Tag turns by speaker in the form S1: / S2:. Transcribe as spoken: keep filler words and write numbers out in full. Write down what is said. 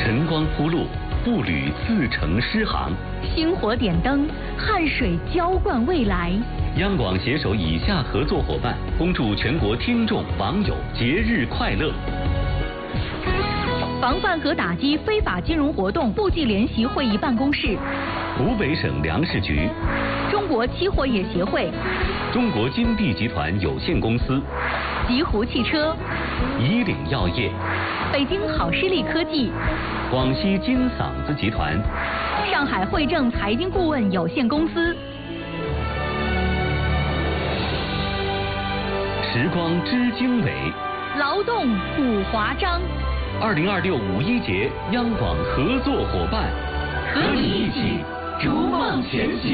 S1: 晨光铺路，步履自成诗行。
S2: 星火点灯，汗水浇灌未来。
S1: 央广携手以下合作伙伴，恭祝全国听众网友节日快乐。
S2: 防范和打击非法金融活动部际联席会议办公室，
S1: 湖北省粮食局，
S2: 中国期货业协会，
S1: 中国金地集团有限公司，
S2: 极狐汽车，
S1: 以岭药业，
S2: 北京好视力科技，
S1: 广西金嗓子集团，
S2: 上海汇正财经顾问有限公司。
S1: 时光知经纬，
S2: 劳动古华章。
S1: 二零二六五一节，央广合作伙伴，和你一起逐梦前行。